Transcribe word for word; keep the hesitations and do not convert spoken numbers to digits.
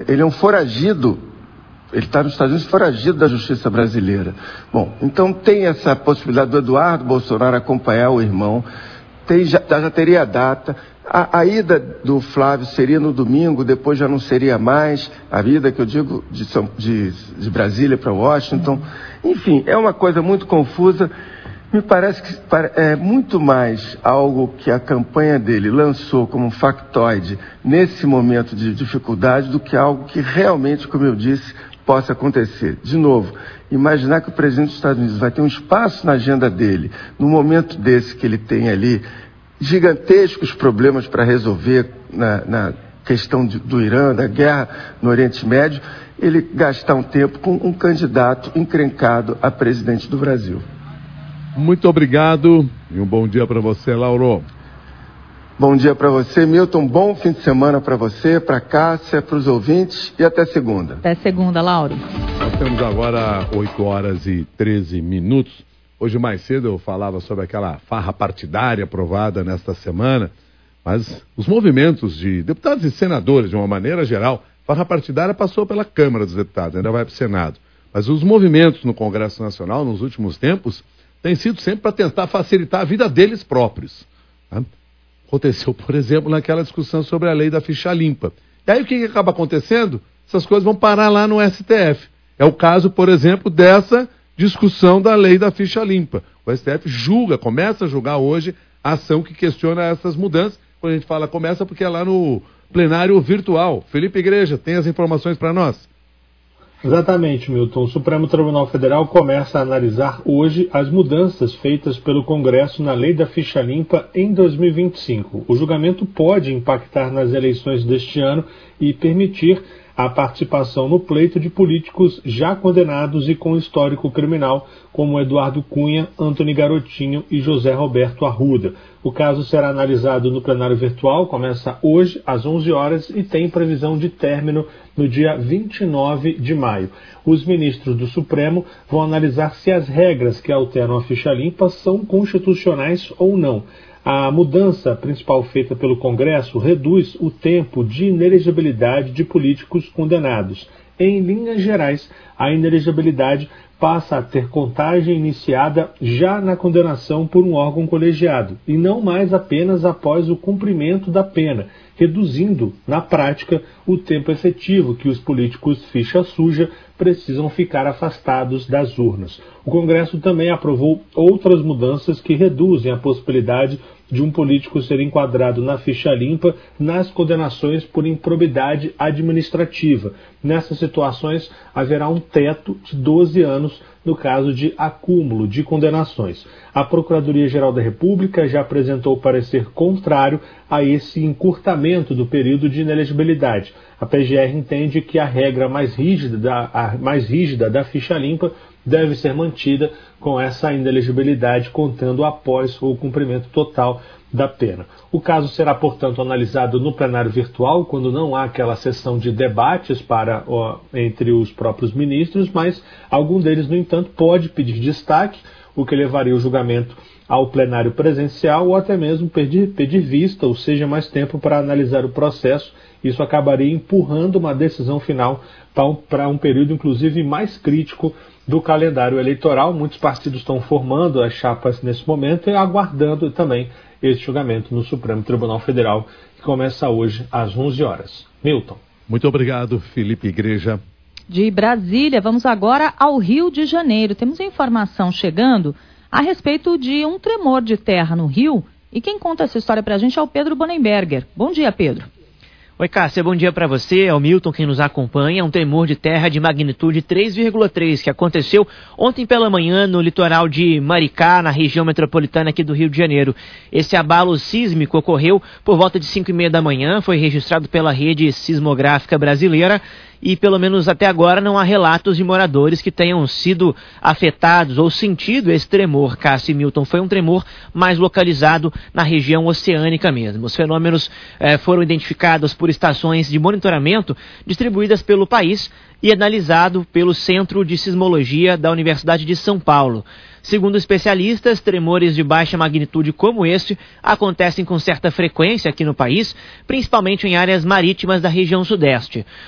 Ele é um foragido, ele está nos Estados Unidos foragido da justiça brasileira. Bom, então tem essa possibilidade do Eduardo Bolsonaro acompanhar o irmão, tem, já, já teria a data. A, a ida do Flávio seria no domingo, depois já não seria mais. A ida, que eu digo, de, São, de, de Brasília para Washington. Enfim, é uma coisa muito confusa. Me parece que é muito mais algo que a campanha dele lançou como um factoide nesse momento de dificuldade do que algo que realmente, como eu disse, possa acontecer. De novo, imaginar que o presidente dos Estados Unidos vai ter um espaço na agenda dele, no momento desse que ele tem ali gigantescos problemas para resolver na, na questão de, do Irã, da guerra no Oriente Médio, ele gastar um tempo com um candidato encrencado a presidente do Brasil. Muito obrigado e um bom dia para você, Lauro. Bom dia para você, Milton. Bom fim de semana para você, para Cássia, para os ouvintes e até segunda. Até segunda, Lauro. Nós temos agora oito horas e treze minutos. Hoje mais cedo eu falava sobre aquela farra partidária aprovada nesta semana, mas os movimentos de deputados e senadores, de uma maneira geral, farra partidária passou pela Câmara dos Deputados, ainda vai para o Senado. Mas os movimentos no Congresso Nacional, nos últimos tempos, têm sido sempre para tentar facilitar a vida deles próprios. Tá? Aconteceu, por exemplo, naquela discussão sobre a lei da ficha limpa. E aí o que, que acaba acontecendo? Essas coisas vão parar lá no S T F. É o caso, por exemplo, dessa discussão da lei da ficha limpa. O S T F julga, começa a julgar hoje a ação que questiona essas mudanças. Quando a gente fala começa, porque é lá no plenário virtual. Felipe Igreja, tem as informações para nós? Exatamente, Milton. O Supremo Tribunal Federal começa a analisar hoje as mudanças feitas pelo Congresso na Lei da Ficha Limpa em dois mil e vinte e cinco. O julgamento pode impactar nas eleições deste ano e permitir a participação no pleito de políticos já condenados e com histórico criminal, como Eduardo Cunha, Antony Garotinho e José Roberto Arruda. O caso será analisado no plenário virtual, começa hoje às onze horas e tem previsão de término no dia vinte e nove de maio. Os ministros do Supremo vão analisar se as regras que alteram a ficha limpa são constitucionais ou não. A mudança principal feita pelo Congresso reduz o tempo de inelegibilidade de políticos condenados. Em linhas gerais, a inelegibilidade passa a ter contagem iniciada já na condenação por um órgão colegiado, e não mais apenas após o cumprimento da pena, reduzindo, na prática, o tempo efetivo que os políticos ficha suja precisam ficar afastados das urnas. O Congresso também aprovou outras mudanças que reduzem a possibilidade de um político ser enquadrado na ficha limpa nas condenações por improbidade administrativa. Nessas situações, haverá um teto de doze anos no caso de acúmulo de condenações. A Procuradoria-Geral da República já apresentou parecer contrário a esse encurtamento do período de inelegibilidade. A P G R entende que a regra mais rígida da, a mais rígida da ficha limpa deve ser mantida com essa inelegibilidade contando após o cumprimento total da pena. O caso será, portanto, analisado no plenário virtual, quando não há aquela sessão de debates para, ó, entre os próprios ministros, mas algum deles, no entanto, pode pedir destaque, o que levaria o julgamento ao plenário presencial ou até mesmo pedir, pedir vista, ou seja, mais tempo para analisar o processo. Isso acabaria empurrando uma decisão final para um, para um período, inclusive, mais crítico do calendário eleitoral. Muitos partidos estão formando as chapas nesse momento e aguardando também esse julgamento no Supremo Tribunal Federal, que começa hoje às onze horas. Milton. Muito obrigado, Felipe Igreja. De Brasília, vamos agora ao Rio de Janeiro. Temos informação chegando a respeito de um tremor de terra no Rio. E quem conta essa história para a gente é o Pedro Bonenberger. Bom dia, Pedro. Oi, Cássia, bom dia para você, é o Milton quem nos acompanha. Um tremor de terra de magnitude três vírgula três que aconteceu ontem pela manhã no litoral de Maricá, na região metropolitana aqui do Rio de Janeiro. Esse abalo sísmico ocorreu por volta de cinco e meia da manhã, foi registrado pela rede sismográfica brasileira e pelo menos até agora não há relatos de moradores que tenham sido afetados ou sentido esse tremor. Cássia e Milton, foi um tremor mais localizado na região oceânica mesmo. Os fenômenos eh, foram identificados por estações de monitoramento distribuídas pelo país e analisado pelo Centro de Sismologia da Universidade de São Paulo. Segundo especialistas, tremores de baixa magnitude como este acontecem com certa frequência aqui no país, principalmente em áreas marítimas da região sudeste.